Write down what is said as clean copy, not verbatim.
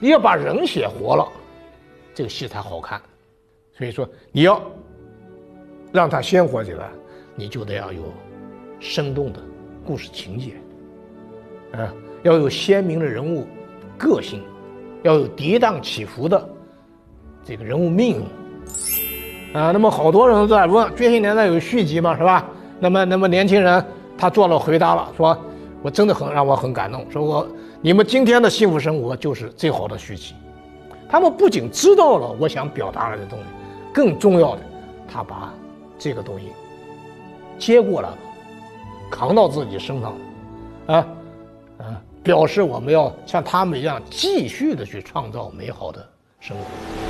你要把人写活了，这个戏才好看。所以说，你要让它鲜活起来，你就得要有生动的故事情节，要有鲜明的人物个性，要有跌宕起伏的这个人物命运。那么好多人都在问，这些年代有续集嘛，是吧？那么年轻人他做了回答了，说我真的让我很感动，说你们今天的幸福生活就是最好的续集。他们不仅知道了我想表达的东西，更重要的，他把这个东西接过来了，扛到自己身上了，表示我们要像他们一样继续的去创造美好的生活。